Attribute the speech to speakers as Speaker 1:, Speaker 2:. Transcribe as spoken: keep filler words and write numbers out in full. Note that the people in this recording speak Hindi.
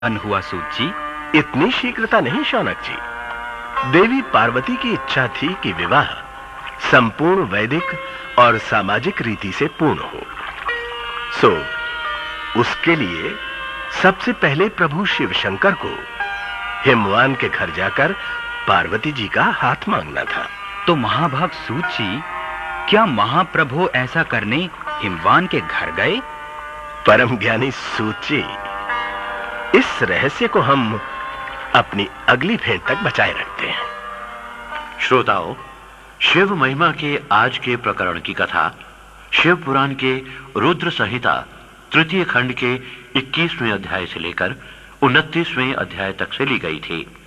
Speaker 1: अन हुआ सूत जी?
Speaker 2: इतनी शीघ्रता नहीं शौनक जी। देवी पार्वती की इच्छा थी कि विवाह संपूर्ण वैदिक और सामाजिक रीति से पूर्ण हो। सो उसके लिए सबसे पहले प्रभु शिव शंकर को हिमवान के घर जाकर पार्वती जी का हाथ मांगना था।
Speaker 1: तो महाभाग सूत जी, क्या महाप्रभु ऐसा करने हिमवान के घर गए?
Speaker 2: परम ज्ञानी सूत जी, इस रहस्य को हम अपनी अगली भेंट तक बचाए रखते हैं।
Speaker 3: श्रोताओं, शिव महिमा के आज के प्रकरण की कथा शिव पुराण के रुद्र संहिता तृतीय खंड के इक्कीसवें अध्याय से लेकर उनतीसवें अध्याय तक से ली गई थी।